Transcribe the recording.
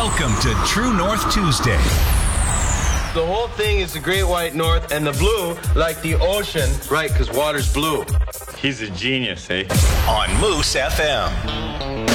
Welcome to True North Tuesday. The whole thing is the Great White North, and the blue, like the ocean, right, because water's blue. He's a genius, eh? On Moose FM.